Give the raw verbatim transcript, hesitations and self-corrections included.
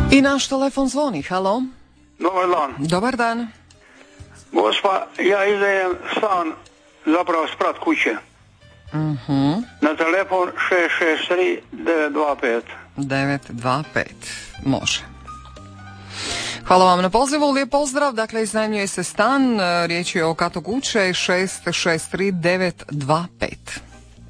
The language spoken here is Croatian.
I naš telefon zvoni, halo. Dobar dan. Dobar dan. Gospa, ja izdajem stan, zapravo sprat kuće. Uh-huh. Na telefon šest šest tri devet dva pet. devet dva pet. Može. Hvala vam na pozivu, lijep pozdrav. Dakle, iznajmljuje se stan, riječ je o katu kuće šest šest tri devet dva pet.